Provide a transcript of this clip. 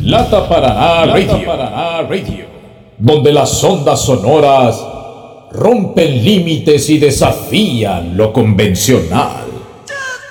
Lata Paraná Radio, donde las ondas sonoras rompen límites y desafían lo convencional.